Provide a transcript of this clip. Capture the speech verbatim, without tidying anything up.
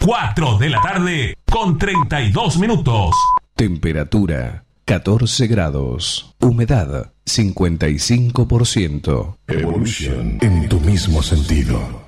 cuatro de la tarde con treinta y dos minutos. Temperatura catorce grados. Humedad cincuenta y cinco por ciento. Evolution en tu mismo sentido.